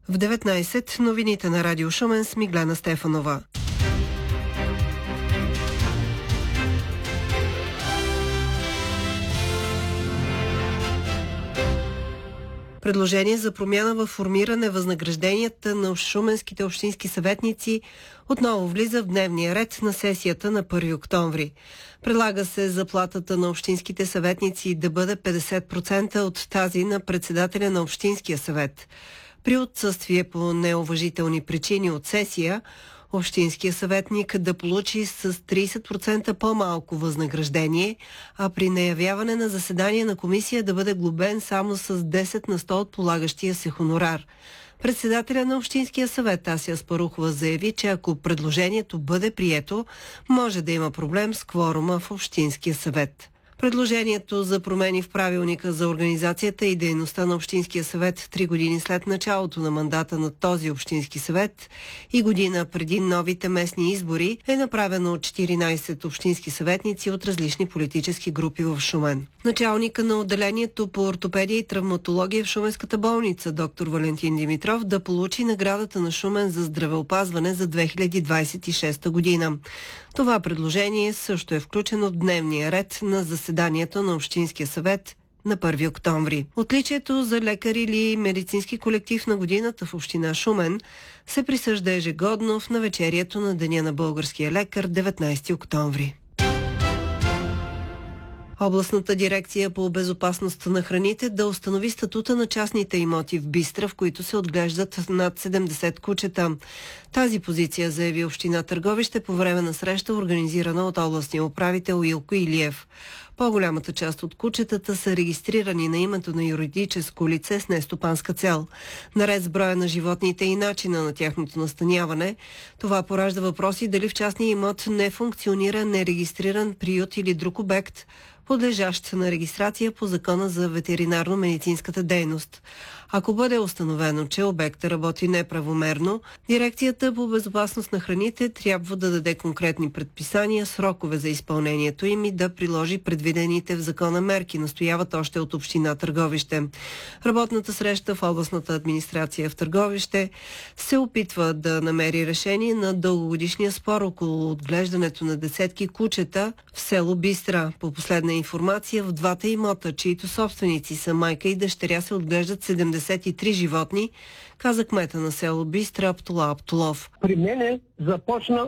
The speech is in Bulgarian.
В 19 новините на Радио Шумен с Миглена Стефанова. Предложение за промяна в формиране възнагражденията на шуменските общински съветници отново влиза в дневния ред на сесията на 1 октомври. Предлага се заплатата на общинските съветници да бъде 50% от тази на председателя на Общинския съвет. При отсъствие по неуважителни причини от сесия, общинския съветник да получи с 30% по-малко възнаграждение, а при неявяване на заседание на комисия да бъде глобен само с 10 на 100 от полагащия се хонорар. Председателя на Общинския съвет Ася Аспарухова заяви, че ако предложението бъде прието, може да има проблем с кворума в Общинския съвет. Предложението за промени в правилника за организацията и дейността на Общинския съвет 3 години след началото на мандата на този Общински съвет и година преди новите местни избори е направено от 14 общински съветници от различни политически групи в Шумен. Началника на отделението по ортопедия и травматология в Шуменската болница доктор Валентин Димитров да получи наградата на Шумен за здравеопазване за 2026 година. Това предложение също е включено в дневния ред на заседанието на Общинския съвет на 1 октомври. Отличието за лекар или медицински колектив на годината в община Шумен се присъжда ежегодно в навечерието на Деня на българския лекар 19 октомври. Областната дирекция по безопасност на храните да установи статута на частните имоти в Бистра, в които се отглеждат над 70 кучета. Тази позиция заяви община Търговище по време на среща, организирана от областния управител Илко Илиев. По-голямата част от кучетата са регистрирани на името на юридическо лице с нестопанска цел. Наред с броя на животните и начина на тяхното настаняване, това поражда въпроси дали в частния имот не функционира нерегистриран приют или друг обект, подлежащ на регистрация по Закона за ветеринарно-медицинската дейност. Ако бъде установено, че обектът работи неправомерно, дирекцията по безопасност на храните трябва да даде конкретни предписания, срокове за изпълнението им и да приложи предвидените в закона мерки, настояват още от община Търговище. Работната среща в областната администрация в Търговище се опитва да намери решение на дългогодишния спор около отглеждането на десетки кучета в село Бистра. По последна информация, в двата имота, чието собственици са майка и дъщеря, се отглеждат 73 животни, каза кмета на село Бистра Аптола Аптолов. При мене започна